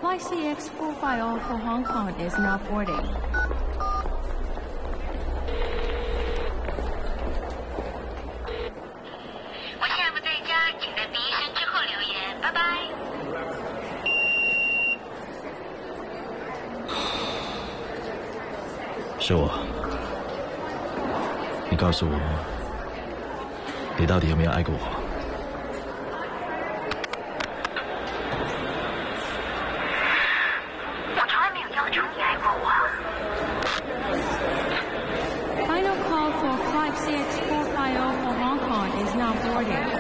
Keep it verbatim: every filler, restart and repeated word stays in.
Flight C X four five zero for Hong Kong is now boarding. 我现在不在家，请在第一声之后留言，拜拜。 是我，你告诉我，你到底有没有爱过我？ Final call for Flight C X four five zero for Hong Kong is now boarding.